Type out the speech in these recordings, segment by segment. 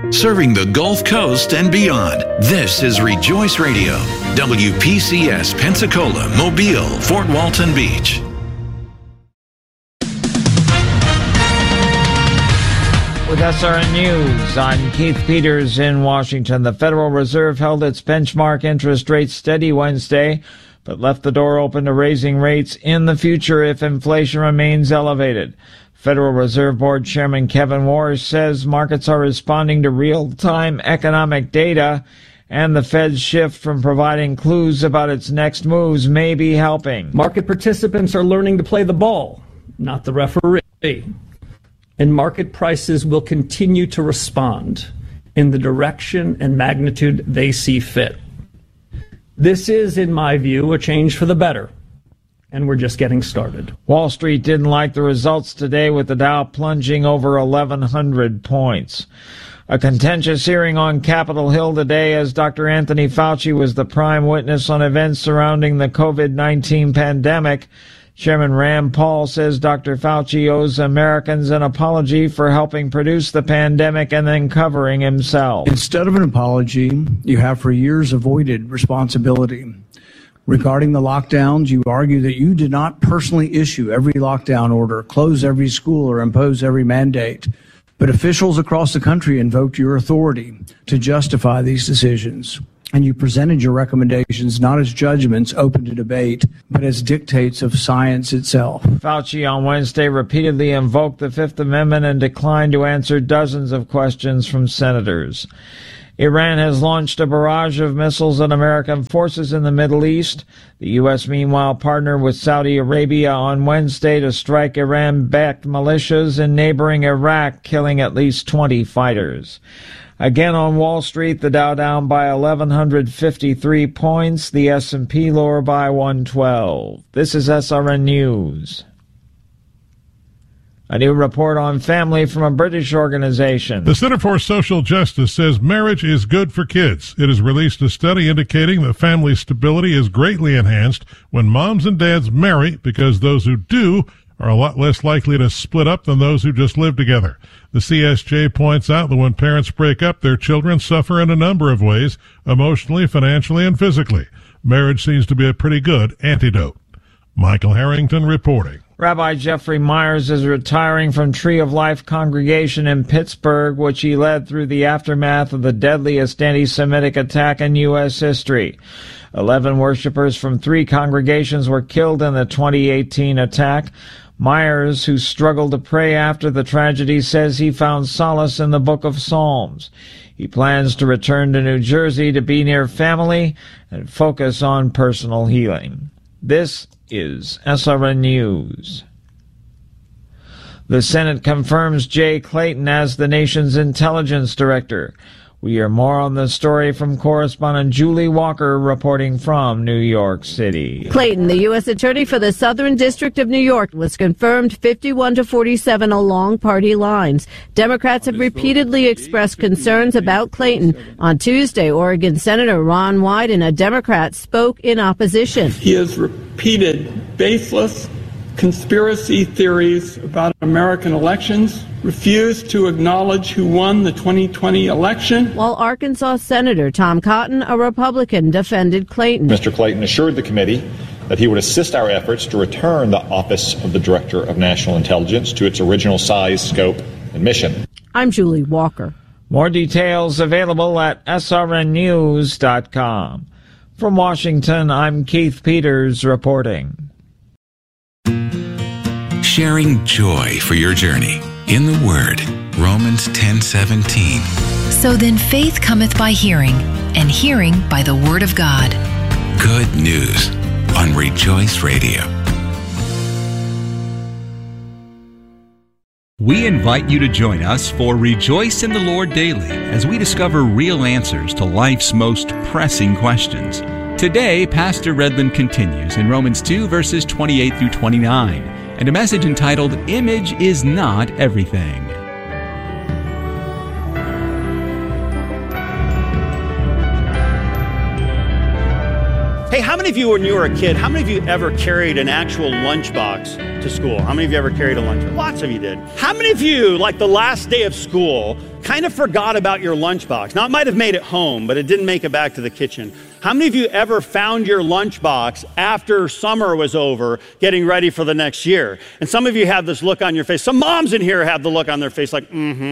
Serving the Gulf Coast and beyond, this is Rejoice Radio, WPCS Pensacola, Mobile, Fort Walton Beach. With SRN News, I'm Keith Peters in Washington. The Federal Reserve held its benchmark interest rate steady Wednesday, but left the door open to raising rates in the future if inflation remains elevated. Federal Reserve Board Chairman Kevin Warsh says markets are responding to real-time economic data, and the Fed's shift from providing clues about its next moves may be helping. Market participants are learning to play the ball, not the referee. And market prices will continue to respond in the direction and magnitude they see fit. This is, in my view, a change for the better, and we're just getting started. Wall Street didn't like the results today, with the Dow plunging over 1,100 points. A contentious hearing on Capitol Hill today as Dr. Anthony Fauci was the prime witness on events surrounding the COVID-19 pandemic. Chairman Rand Paul says Dr. Fauci owes Americans an apology for helping produce the pandemic and then covering himself. Instead of an apology, you have for years avoided responsibility. Regarding the lockdowns, you argue that you did not personally issue every lockdown order, close every school, or impose every mandate. But officials across the country invoked your authority to justify these decisions. And you presented your recommendations not as judgments open to debate, but as dictates of science itself. Fauci on Wednesday repeatedly invoked the Fifth Amendment and declined to answer dozens of questions from senators. Iran has launched a barrage of missiles at American forces in the Middle East. The U.S., meanwhile, partnered with Saudi Arabia on Wednesday to strike Iran-backed militias in neighboring Iraq, killing at least 20 fighters. Again on Wall Street, the Dow down by 1,153 points, the S&P lower by 112. This is SRN News. A new report on family from a British organization. The Center for Social Justice says marriage is good for kids. It has released a study indicating that family stability is greatly enhanced when moms and dads marry, because those who do are a lot less likely to split up than those who just live together. The CSJ points out that when parents break up, their children suffer in a number of ways, emotionally, financially, and physically. Marriage seems to be a pretty good antidote. Michael Harrington reporting. Rabbi Jeffrey Myers is retiring from Tree of Life congregation in Pittsburgh, which he led through the aftermath of the deadliest anti-Semitic attack in U.S. history. 11 worshipers from 3 congregations were killed in the 2018 attack. Myers, who struggled to pray after the tragedy, says he found solace in the Book of Psalms. He plans to return to New Jersey to be near family and focus on personal healing. This is SRN News. The Senate confirms Jay Clayton as the nation's intelligence director. We hear more on the story from correspondent Julie Walker reporting from New York City. Clayton, the U.S. Attorney for the Southern District of New York, was confirmed 51-47 along party lines. Democrats have repeatedly expressed concerns about Clayton. On Tuesday, Oregon Senator Ron Wyden, a Democrat, spoke in opposition. He has repeated baseless conspiracy theories about American elections, refused to acknowledge who won the 2020 election. While Arkansas Senator Tom Cotton, a Republican, defended Clayton. Mr. Clayton assured the committee that he would assist our efforts to return the Office of the Director of National Intelligence to its original size, scope, and mission. I'm Julie Walker. More details available at srnnews.com. From Washington, I'm Keith Peters reporting. Sharing joy for your journey in the Word. Romans 10:17. So then faith cometh by hearing, and hearing by the Word of God. Good news on Rejoice Radio. We invite you to join us for Rejoice in the Lord Daily as we discover real answers to life's most pressing questions. Today, Pastor Redland continues in Romans 2, verses 28 through 29, and a message entitled, Image is Not Everything. Hey, how How many of you, when you were a kid, how many of you ever carried an actual lunchbox to school? How many of you ever carried a lunchbox? Lots of you did. How many of you, like the last day of school, kind of forgot about your lunchbox? Now, it might have made it home, but it didn't make it back to the kitchen. How many of you ever found your lunchbox after summer was over, getting ready for the next year? And some of you have this look on your face. Some moms in here have the look on their face like,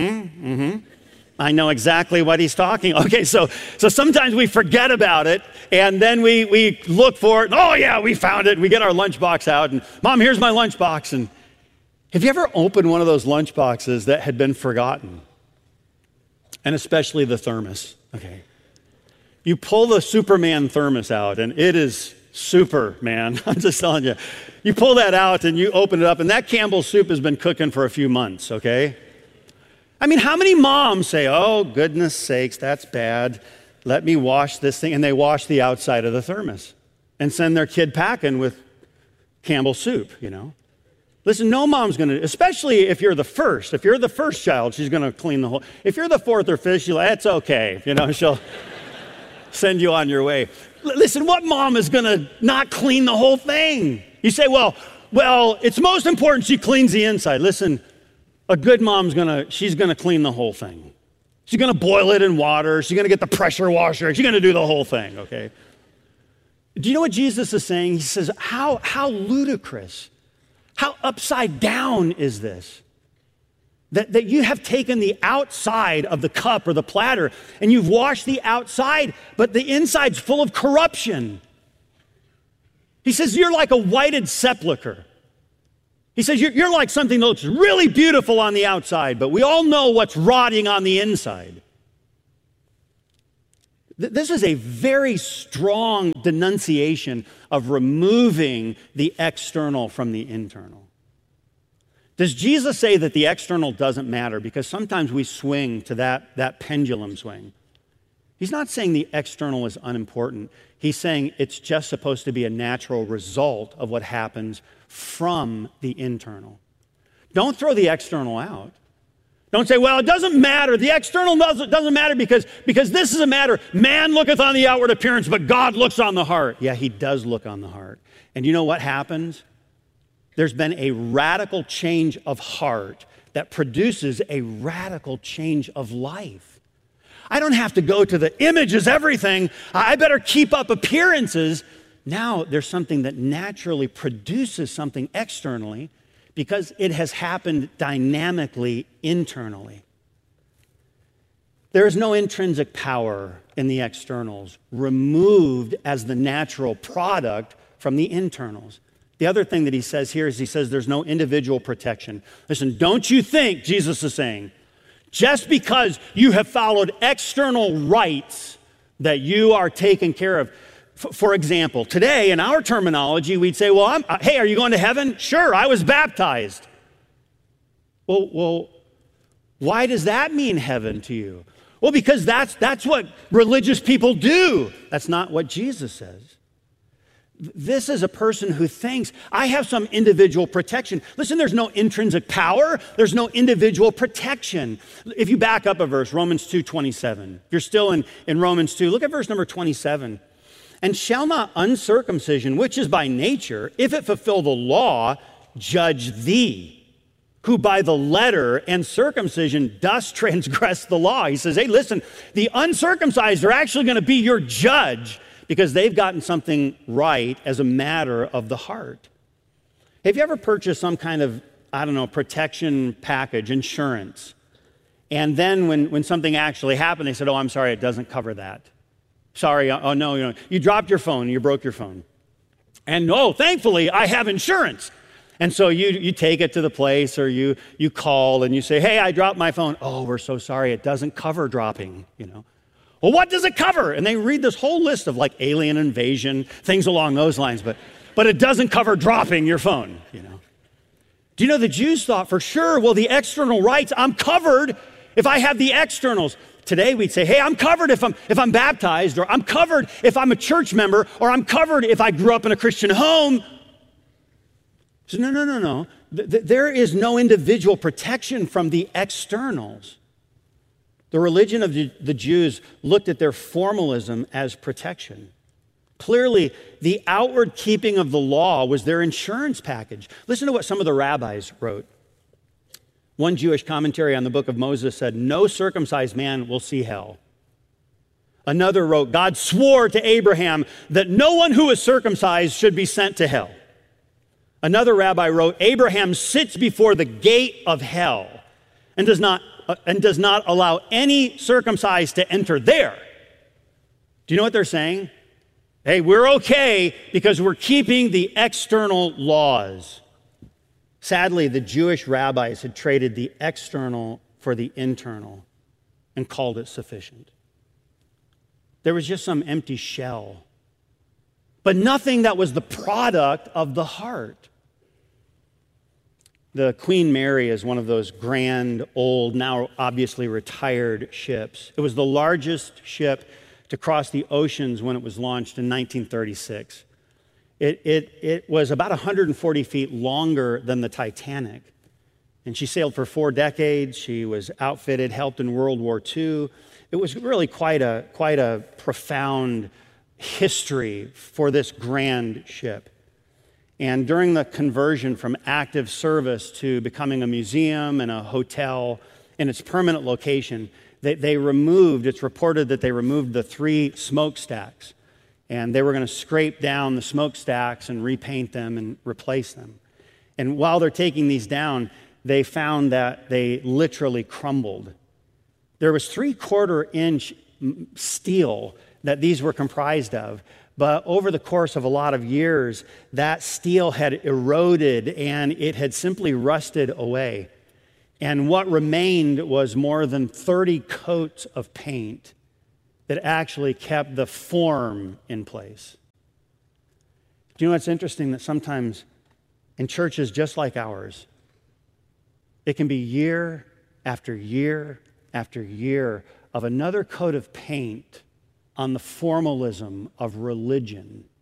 I know exactly what he's talking. Okay, so sometimes we forget about it, and then we look for it. Oh yeah, we found it. We get our lunchbox out, and Mom, here's my lunchbox. And have you ever opened one of those lunchboxes that had been forgotten? And especially the thermos. Okay, you pull the Superman thermos out, and it is Superman. I'm just telling you. You pull that out, and you open it up, and that Campbell's soup has been cooking for a few months. Okay. I mean, how many moms say, oh, goodness sakes, that's bad. Let me wash this thing. And they wash the outside of the thermos and send their kid packing with Campbell soup, you know. Listen, no mom's going to, especially if you're the first. If you're the first child, she's going to clean the whole. If you're the fourth or fifth, she'll, it's okay. You know, she'll send you on your way. Listen, what mom is going to not clean the whole thing? You say, well, it's most important she cleans the inside. Listen, a good mom's she's gonna clean the whole thing. She's gonna boil it in water. She's gonna get the pressure washer. She's gonna do the whole thing, okay? Do you know what Jesus is saying? He says, how ludicrous, how upside down is this? That you have taken the outside of the cup or the platter and you've washed the outside, but the inside's full of corruption. He says, you're like a whited sepulcher. He says, you're like something that looks really beautiful on the outside, but we all know what's rotting on the inside. This is a very strong denunciation of removing the external from the internal. Does Jesus say that the external doesn't matter? Because sometimes we swing to that pendulum swing. He's not saying the external is unimportant. He's saying it's just supposed to be a natural result of what happens from the internal. Don't throw the external out. Don't say, well, it doesn't matter. The external doesn't matter because this is a matter. Man looketh on the outward appearance, but God looks on the heart. Yeah, he does look on the heart. And you know what happens? There's been a radical change of heart that produces a radical change of life. I don't have to go to the image is everything. I better keep up appearances. Now there's something that naturally produces something externally because it has happened dynamically internally. There is no intrinsic power in the externals removed as the natural product from the internals. The other thing that he says here is he says there's no individual protection. Listen, don't you think, Jesus is saying, just because you have followed external rites that you are taken care of. For example, today in our terminology, we'd say, well, hey, are you going to heaven? Sure, I was baptized. Well, why does that mean heaven to you? Well, because that's what religious people do. That's not what Jesus says. This is a person who thinks, I have some individual protection. Listen, there's no intrinsic power. There's no individual protection. If you back up a verse, Romans 2:27. If you're still in Romans 2, look at verse number 27. And shall not uncircumcision, which is by nature, if it fulfill the law, judge thee, who by the letter and circumcision dost transgress the law. He says, hey, listen, the uncircumcised are actually going to be your judge, because they've gotten something right as a matter of the heart. Have you ever purchased some kind of, protection package, insurance, and then when something actually happened, they said, oh, I'm sorry, it doesn't cover that. Sorry, oh no, you dropped your phone, you broke your phone. And thankfully, I have insurance. And so you take it to the place or you call and you say, hey, I dropped my phone. Oh, we're so sorry, it doesn't cover dropping, Well, what does it cover? And they read this whole list of like alien invasion, things along those lines, but it doesn't cover dropping your phone, Do you know the Jews thought for sure, well, the external rights, I'm covered if I have the externals. Today we'd say, hey, I'm covered if I'm baptized, or I'm covered if I'm a church member, or I'm covered if I grew up in a Christian home. So no. There is no individual protection from the externals. The religion of the Jews looked at their formalism as protection. Clearly, the outward keeping of the law was their insurance package. Listen to what some of the rabbis wrote. One Jewish commentary on the book of Moses said, "No circumcised man will see hell." Another wrote, "God swore to Abraham that no one who is circumcised should be sent to hell." Another rabbi wrote, "Abraham sits before the gate of hell and does not allow any circumcised to enter there." Do you know what they're saying? Hey, we're okay because we're keeping the external laws. Sadly, the Jewish rabbis had traded the external for the internal and called it sufficient. There was just some empty shell, but nothing that was the product of the heart. The Queen Mary is one of those grand, old, now obviously retired ships. It was the largest ship to cross the oceans when it was launched in 1936. It was about 140 feet longer than the Titanic. And she sailed for 4 decades. She was outfitted, helped in World War II. It was really quite a profound history for this grand ship. And during the conversion from active service to becoming a museum and a hotel in its permanent location, it's reported that they removed the 3 smokestacks. And they were going to scrape down the smokestacks and repaint them and replace them. And while they're taking these down, they found that they literally crumbled. There was 3/4-inch steel that these were comprised of. But over the course of a lot of years, that steel had eroded and it had simply rusted away. And what remained was more than 30 coats of paint that actually kept the form in place. Do you know what's interesting? That sometimes in churches just like ours, it can be year after year after year of another coat of paint on the formalism of religion